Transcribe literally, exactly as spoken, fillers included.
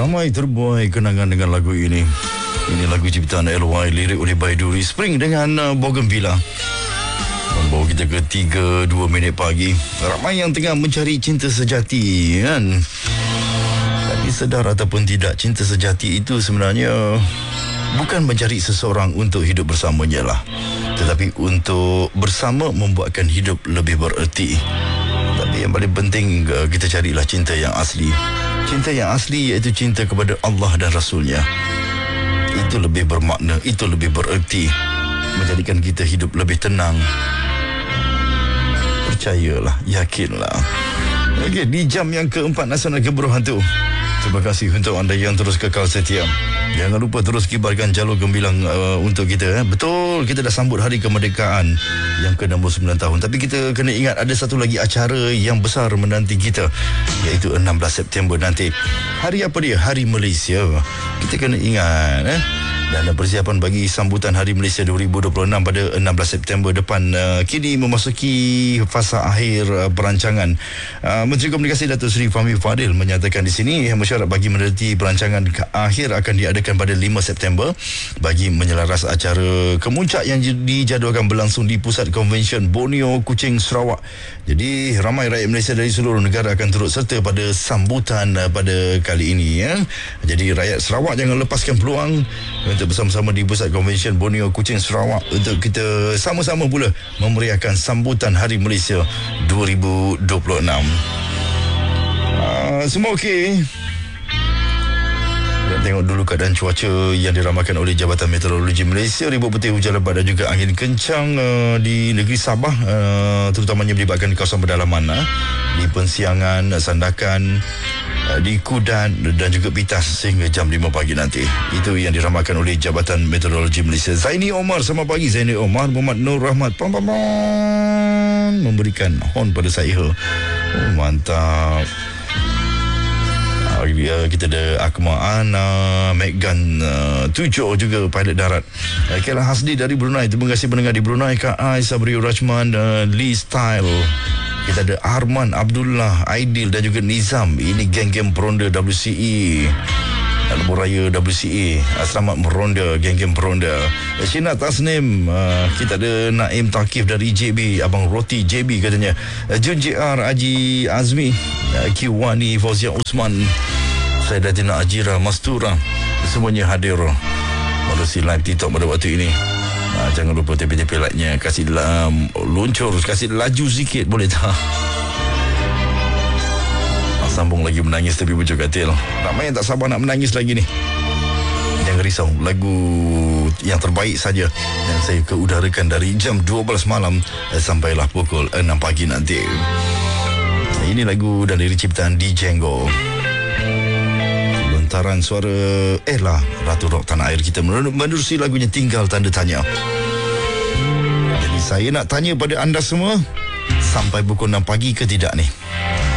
Ramai terbuai kenangan dengan lagu ini. Ini lagu ciptaan L Y, lirik oleh Baiduri, Spring dengan uh, Bougainvillea. Membawa kita ke tiga dua minit pagi. Ramai yang tengah mencari cinta sejati, kan? Tapi sedar ataupun tidak, cinta sejati itu sebenarnya bukan mencari seseorang untuk hidup bersamanya lah, tetapi untuk bersama membuatkan hidup lebih bererti. Tapi yang paling penting, kita carilah cinta yang asli. Cinta yang asli iaitu cinta kepada Allah dan Rasulnya. Itu lebih bermakna, itu lebih bererti, menjadikan kita hidup lebih tenang. Percayalah, yakinlah. Okey, di jam yang keempat Nasional Geburu Hantu. Terima kasih untuk anda yang terus kekal setia. Jangan lupa terus kibarkan jalur gembilang uh, untuk kita. Eh. Betul, kita dah sambut Hari Kemerdekaan yang ke enam puluh sembilan tahun. Tapi kita kena ingat ada satu lagi acara yang besar menanti kita, iaitu enam belas September nanti. Hari apa dia? Hari Malaysia. Kita kena ingat. Eh. Dan persiapan bagi sambutan Hari Malaysia dua ribu dua puluh enam pada enam belas September depan uh, kini memasuki fasa akhir uh, perancangan. Uh, Menteri Komunikasi Datuk Seri Fahmi Fadil menyatakan di sini mesyuarat bagi menerti perancangan akhir akan diadakan pada lima September bagi menyelaras acara kemuncak yang dijadualkan berlangsung di Pusat Konvensyen Borneo Kuching Sarawak. Jadi ramai rakyat Malaysia dari seluruh negara akan turut serta pada sambutan uh, pada kali ini, ya. Jadi rakyat Sarawak jangan lepaskan peluang untuk bersama-sama di Pusat Konvensyen Borneo Kuching Sarawak untuk kita sama-sama pula memeriahkan sambutan Hari Malaysia dua ribu dua puluh enam. Uh, semua okey? Dan tengok dulu keadaan cuaca yang diramalkan oleh Jabatan Meteorologi Malaysia. Ribut putih, hujan lebat dan juga angin kencang uh, di negeri Sabah, uh, terutamanya melibatkan kawasan pedalaman, uh, di Pensiangan, Sandakan, uh, di Kudan dan juga Pitas sehingga jam lima pagi nanti. Itu yang diramalkan oleh Jabatan Meteorologi Malaysia. Zaini Omar, selamat pagi Zaini Omar. Muhammad Nur Rahmat pam, pam, pam, memberikan horn pada saya. Oh, mantap. Uh, kita ada Akmal Ana, Megan uh, Tujuh juga pilot darat. uh, Kela Hasdi dari Brunei, terima kasih pendengar di Brunei. Kak Ai, Sabri Rajman, uh, Lee Style. Kita ada Arman, Abdullah, Aidil dan juga Nizam. Ini geng-geng peronda W C E, Lebuh Raya W C E. Selamat meronda, geng-geng peronda. Syina Tasnim, uh, kita ada Naim Takif dari J B, Abang Roti J B katanya. uh, Jun J R, Haji Azmi, uh, Kiwani, Fauzia Usman, Saidatina Ajira Mastura, semuanya hadir melalui live TikTok pada waktu ini. uh, Jangan lupa T P T P like-nya, kasih um, luncur, kasih laju sikit, boleh tak? Sambung lagi menangis tapi bujuk katil. Ramai yang tak sabar nak menangis lagi ni. Jangan risau, lagu yang terbaik saja yang saya keudarakan dari jam dua belas malam sampailah pukul enam pagi nanti. Ini lagu dan lirik ciptaan D Django. Lontaran suara Ella, Ratu Rock Tanah Air kita menerusi lagunya Tinggal Tanda Tanya. Jadi saya nak tanya pada anda semua, sampai pukul enam pagi ke tidak ni?